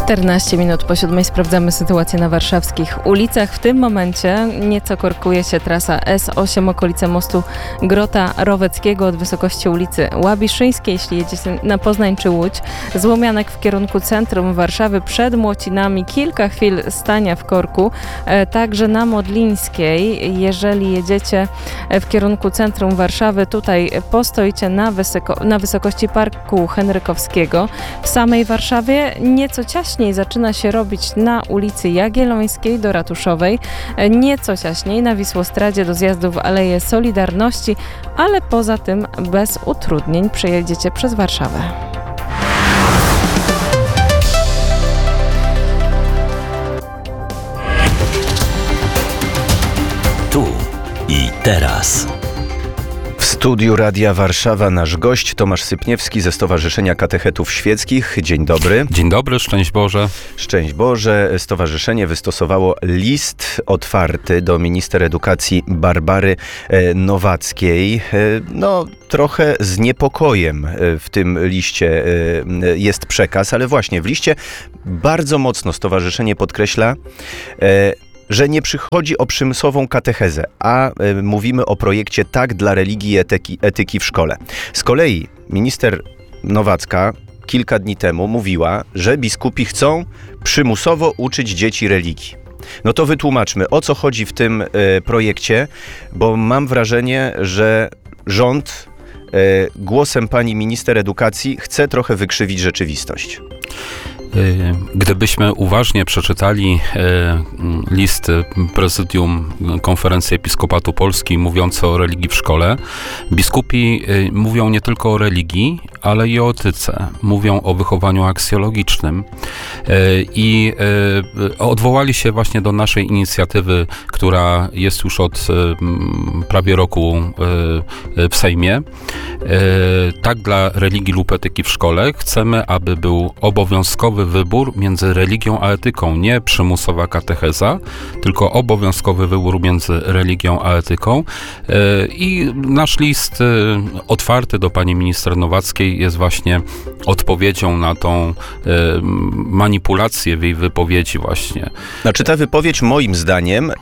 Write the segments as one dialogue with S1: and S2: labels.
S1: 14 minut po 7 sprawdzamy sytuację na warszawskich ulicach. W tym momencie nieco korkuje się trasa S8, okolice mostu Grota Roweckiego od wysokości ulicy Łabiszyńskiej. Jeśli jedziecie na Poznań czy Łódź, z Łomianek w kierunku centrum Warszawy przed Młocinami kilka chwil stania w korku. Także na Modlińskiej, jeżeli jedziecie w kierunku centrum Warszawy, tutaj postoicie na wysokości Parku Henrykowskiego. W samej Warszawie nieco ciaśniej zaczyna się robić na ulicy Jagiellońskiej do Ratuszowej, nieco ciaśniej na Wisłostradzie do zjazdu w Aleję Solidarności, ale poza tym bez utrudnień przejedziecie przez Warszawę.
S2: Tu i teraz.
S3: W studiu Radia Warszawa nasz gość Tomasz Sypniewski ze Stowarzyszenia Katechetów Świeckich. Dzień dobry.
S4: Dzień dobry, szczęść Boże.
S3: Szczęść Boże. Stowarzyszenie wystosowało list otwarty do minister edukacji Barbary Nowackiej. Trochę z niepokojem w tym liście jest przekaz, ale właśnie w liście bardzo mocno stowarzyszenie podkreśla, że nie przychodzi o przymusową katechezę, a mówimy o projekcie Tak dla religii i etyki w szkole. Z kolei minister Nowacka kilka dni temu mówiła, że biskupi chcą przymusowo uczyć dzieci religii. No to wytłumaczmy, o co chodzi w tym projekcie, bo mam wrażenie, że rząd głosem pani minister edukacji chce trochę wykrzywić rzeczywistość.
S4: Gdybyśmy uważnie przeczytali list Prezydium Konferencji Episkopatu Polski mówiący o religii w szkole, biskupi mówią nie tylko o religii, ale i o etyce. Mówią o wychowaniu aksjologicznym i odwołali się właśnie do naszej inicjatywy, która jest już od prawie roku w Sejmie. Tak dla religii lub etyki w szkole chcemy, aby był obowiązkowy wybór między religią a etyką, nie przymusowa katecheza, tylko obowiązkowy wybór między religią a etyką. I nasz list otwarty do pani minister Nowackiej jest właśnie odpowiedzią na tą manipulację w jej wypowiedzi właśnie.
S3: Znaczy ta wypowiedź moim zdaniem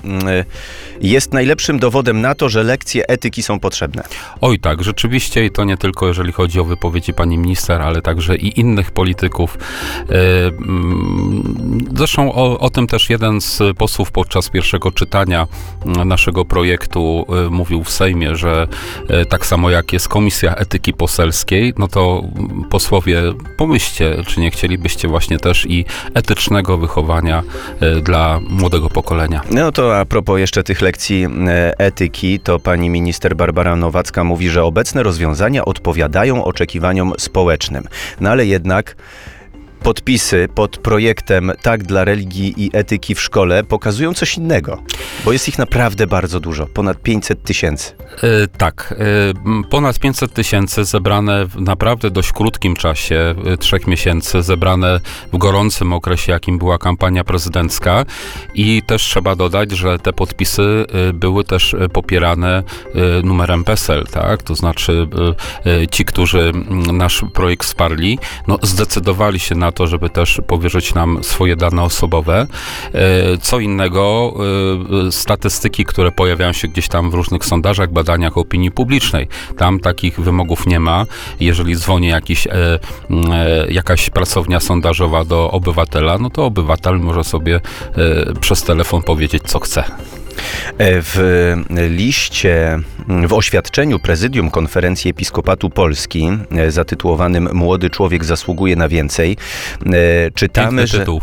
S3: jest najlepszym dowodem na to, że lekcje etyki są potrzebne.
S4: Oj tak, rzeczywiście i to nie tylko jeżeli chodzi o wypowiedzi pani minister, ale także i innych polityków. Zresztą o tym też jeden z posłów podczas pierwszego czytania naszego projektu mówił w Sejmie, że tak samo jak jest Komisja Etyki Poselskiej, no to posłowie, pomyślcie, czy nie chcielibyście właśnie też i etycznego wychowania dla młodego pokolenia.
S3: No to a propos jeszcze tych lekcji etyki, to pani minister Barbara Nowacka mówi, że obecne rozwiązania odpowiadają oczekiwaniom społecznym. No ale jednak podpisy pod projektem Tak dla religii i etyki w szkole pokazują coś innego, bo jest ich naprawdę bardzo dużo, ponad 500 tysięcy.
S4: Tak, ponad 500 tysięcy zebrane w naprawdę dość krótkim czasie, 3 miesięcy, zebrane w gorącym okresie, jakim była kampania prezydencka i też trzeba dodać, że te podpisy były też popierane numerem PESEL, tak? To znaczy ci, którzy nasz projekt wsparli, no zdecydowali się na to, żeby też powierzyć nam swoje dane osobowe. Co innego, statystyki, które pojawiają się gdzieś tam w różnych sondażach, badaniach opinii publicznej. Tam takich wymogów nie ma. Jeżeli dzwoni jakaś pracownia sondażowa do obywatela, no to obywatel może sobie przez telefon powiedzieć, co chce.
S3: W liście, w oświadczeniu Prezydium Konferencji Episkopatu Polski zatytułowanym Młody człowiek zasługuje na więcej czytamy,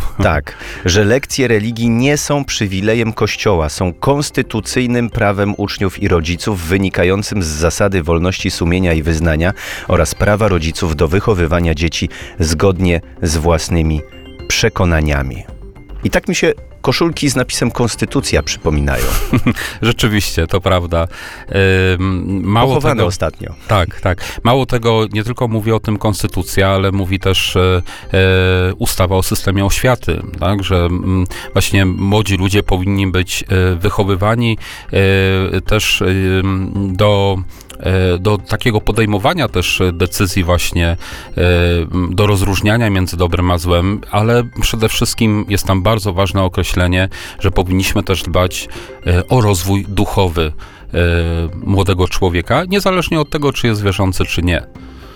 S3: że lekcje religii nie są przywilejem Kościoła, są konstytucyjnym prawem uczniów i rodziców wynikającym z zasady wolności sumienia i wyznania oraz prawa rodziców do wychowywania dzieci zgodnie z własnymi przekonaniami. I tak mi się koszulki z napisem Konstytucja przypominają.
S4: Rzeczywiście, to prawda.
S3: Pochowane ostatnio.
S4: Tak. Mało tego, nie tylko mówi o tym Konstytucja, ale mówi też ustawa o systemie oświaty, tak? Że właśnie młodzi ludzie powinni być wychowywani też do do takiego podejmowania też decyzji właśnie, do rozróżniania między dobrem a złem, ale przede wszystkim jest tam bardzo ważne określenie, że powinniśmy też dbać o rozwój duchowy młodego człowieka, niezależnie od tego, czy jest wierzący, czy nie.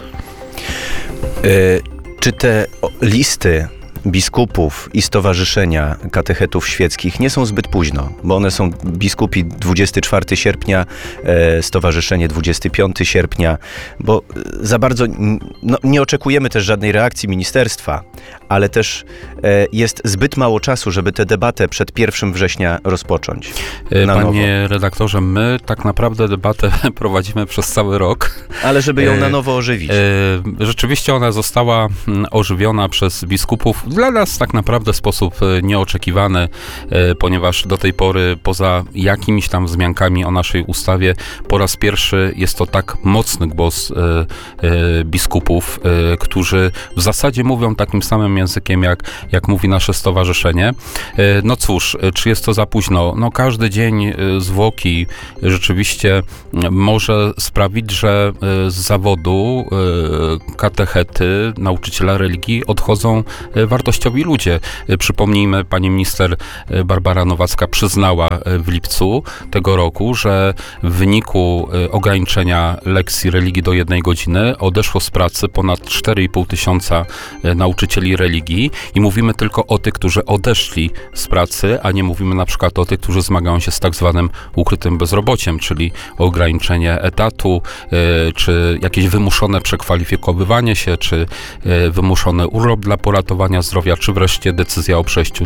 S3: Czy te listy biskupów i stowarzyszenia katechetów świeckich nie są zbyt późno, bo one są biskupi 24 sierpnia, stowarzyszenie 25 sierpnia, bo za bardzo nie oczekujemy też żadnej reakcji ministerstwa, ale też jest zbyt mało czasu, żeby tę debatę przed 1 września rozpocząć.
S4: Panie redaktorze, my tak naprawdę debatę prowadzimy przez cały rok.
S3: Ale żeby ją na nowo ożywić.
S4: Rzeczywiście ona została ożywiona przez biskupów. Dla nas tak naprawdę w sposób nieoczekiwany, ponieważ do tej pory poza jakimiś tam wzmiankami o naszej ustawie po raz pierwszy jest to tak mocny głos biskupów, którzy w zasadzie mówią takim samym językiem, jak mówi nasze stowarzyszenie. No cóż, czy jest to za późno? No każdy dzień zwłoki rzeczywiście może sprawić, że z zawodu katechety, nauczyciela religii odchodzą wartościowi ludzie. Przypomnijmy, pani minister Barbara Nowacka przyznała w lipcu tego roku, że w wyniku ograniczenia lekcji religii do 1 godziny odeszło z pracy ponad 4,5 tysiąca nauczycieli religii i mówimy tylko o tych, którzy odeszli z pracy, a nie mówimy na przykład o tych, którzy zmagają się z tak zwanym ukrytym bezrobociem, czyli ograniczenie etatu, czy jakieś wymuszone przekwalifikowywanie się, czy wymuszony urlop dla poratowania zdrowia, czy wreszcie decyzja o przejściu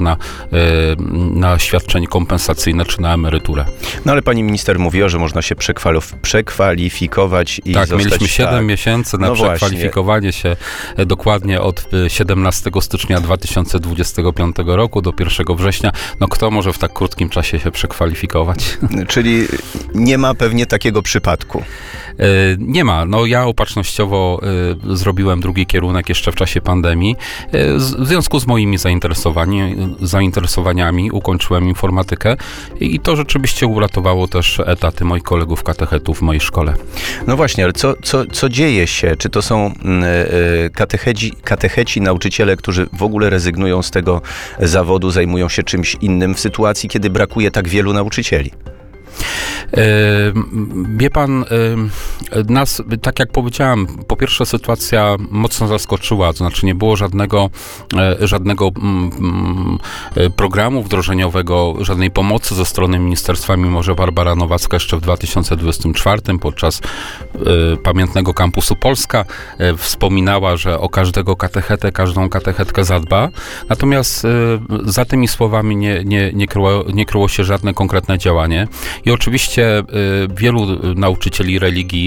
S4: na świadczenie kompensacyjne, czy na emeryturę. No
S3: ale pani minister mówiła, że można się przekwalifikować i
S4: tak,
S3: zostać...
S4: mieliśmy 7 miesięcy na przekwalifikowanie się dokładnie od 17 stycznia 2025 roku do 1 września. No kto może w tak krótkim czasie się przekwalifikować?
S3: Czyli nie ma pewnie takiego przypadku.
S4: Nie ma. No ja opatrznościowo zrobiłem drugi kierunek jeszcze w czasie pandemii. W związku z moimi zainteresowaniami ukończyłem informatykę i to rzeczywiście uratowało też etaty moich kolegów katechetów w mojej szkole.
S3: No właśnie, ale co dzieje się? Czy to są katecheci, nauczyciele, którzy w ogóle rezygnują z tego zawodu, zajmują się czymś innym w sytuacji, kiedy brakuje tak wielu nauczycieli?
S4: Wie pan, nas, tak jak powiedziałem, po pierwsze sytuacja mocno zaskoczyła, to znaczy nie było żadnego programu wdrożeniowego, żadnej pomocy ze strony ministerstwa, mimo że Barbara Nowacka jeszcze w 2024 podczas pamiętnego kampusu Polska wspominała, że o każdą katechetkę zadba. Natomiast za tymi słowami nie kryło się żadne konkretne działanie. I oczywiście wielu nauczycieli religii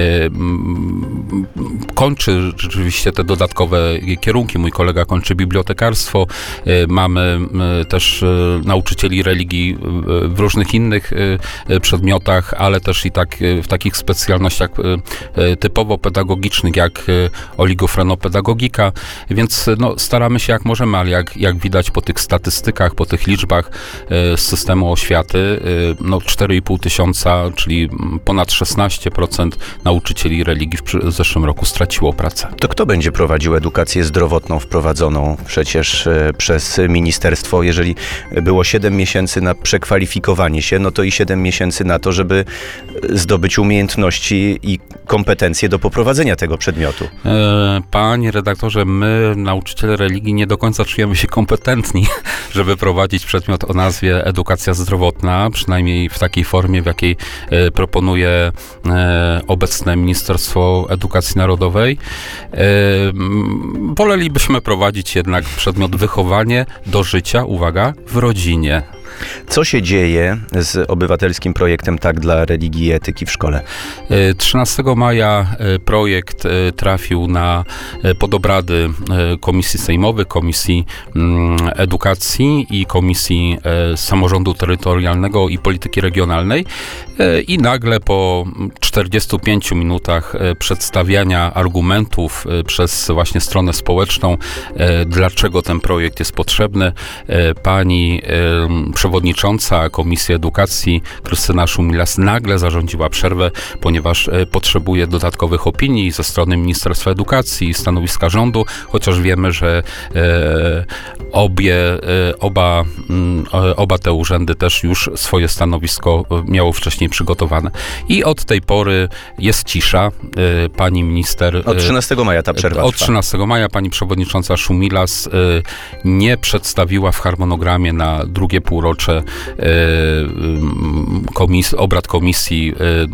S4: kończy rzeczywiście te dodatkowe kierunki. Mój kolega kończy bibliotekarstwo. Mamy też nauczycieli religii w różnych innych przedmiotach, ale też i tak w takich specjalnościach typowo pedagogicznych, jak oligofrenopedagogika. Więc staramy się jak możemy, ale jak widać po tych statystykach, po tych liczbach z systemu oświaty, 4,5 tysiąca, czyli ponad 16% nauczycieli religii w zeszłym roku straciło pracę.
S3: To kto będzie prowadził edukację zdrowotną wprowadzoną przecież przez ministerstwo? Jeżeli było 7 miesięcy na przekwalifikowanie się, no to i 7 miesięcy na to, żeby zdobyć umiejętności i kompetencje do poprowadzenia tego przedmiotu.
S4: Panie redaktorze, my, nauczyciele religii, nie do końca czujemy się kompetentni, żeby prowadzić przedmiot o nazwie edukacja zdrowotna, przynajmniej w takiej formie, w jakiej proponuje obecne Ministerstwo Edukacji Narodowej. Wolelibyśmy prowadzić jednak przedmiot wychowanie do życia, uwaga, w rodzinie.
S3: Co się dzieje z obywatelskim projektem Tak dla religii i etyki w szkole?
S4: 13 maja projekt trafił pod obrady Komisji Sejmowych, Komisji Edukacji i Komisji Samorządu Terytorialnego i Polityki Regionalnej i nagle po 45 minutach przedstawiania argumentów przez właśnie stronę społeczną, dlaczego ten projekt jest potrzebny, pani przewodnicząca Komisji Edukacji Krystyna Szumilas nagle zarządziła przerwę, ponieważ potrzebuje dodatkowych opinii ze strony Ministerstwa Edukacji i stanowiska rządu, chociaż wiemy, że oba te urzędy też już swoje stanowisko miało wcześniej przygotowane. I od tej pory jest cisza. Pani minister...
S3: Od 13 maja ta przerwa
S4: Od
S3: trwa.
S4: 13 maja pani przewodnicząca Szumilas nie przedstawiła w harmonogramie na drugie półrocze obrad komisji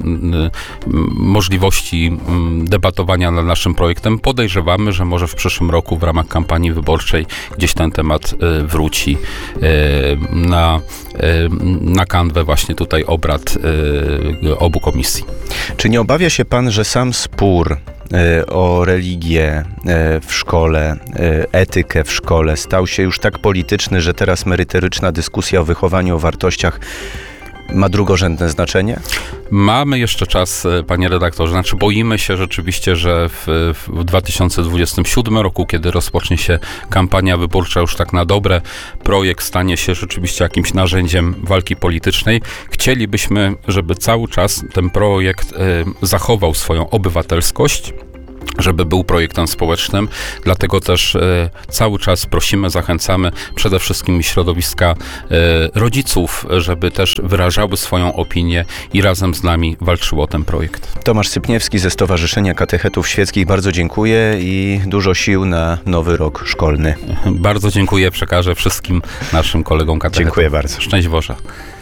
S4: możliwości debatowania nad naszym projektem. Podejrzewamy, że może w przyszłym roku w ramach kampanii wyborczej gdzieś ten temat wróci na kanwę właśnie tutaj obrad obu komisji.
S3: Czy nie obawia się pan, że sam spór o religię w szkole, etykę w szkole stał się już tak polityczny, że teraz merytoryczna dyskusja o wychowaniu, o wartościach ma drugorzędne znaczenie?
S4: Mamy jeszcze czas, panie redaktorze. Znaczy boimy się rzeczywiście, że w 2027 roku, kiedy rozpocznie się kampania wyborcza już tak na dobre, projekt stanie się rzeczywiście jakimś narzędziem walki politycznej. Chcielibyśmy, żeby cały czas ten projekt zachował swoją obywatelskość, żeby był projektem społecznym. Dlatego też cały czas prosimy, zachęcamy przede wszystkim środowiska rodziców, żeby też wyrażały swoją opinię i razem z nami walczyło o ten projekt.
S3: Tomasz Sypniewski ze Stowarzyszenia Katechetów Świeckich, bardzo dziękuję i dużo sił na nowy rok szkolny.
S4: Bardzo dziękuję, przekażę wszystkim naszym kolegom katechetom.
S3: Dziękuję bardzo.
S4: Szczęść Boże.